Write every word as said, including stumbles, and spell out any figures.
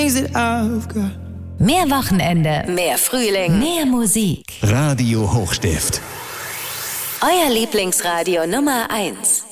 Mehr Wochenende, mehr Frühling, mehr Musik. Radio Hochstift. Euer Lieblingsradio Nummer eins.